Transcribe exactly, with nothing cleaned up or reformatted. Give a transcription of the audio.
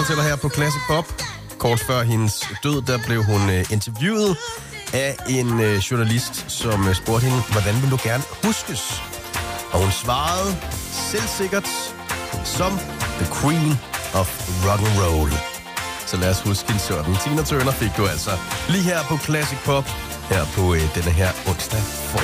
Til dig her på Classic Pop. Kort før hendes død, der blev hun øh, interviewet af en øh, journalist, som øh, spurgte hende, hvordan vil du gerne huskes? Og hun svarede selvsikkert som the queen of rock and roll. Så lad os huske hende sådan. Tina Turner fik du altså lige her på Classic Pop, her på øh, denne her onsdag.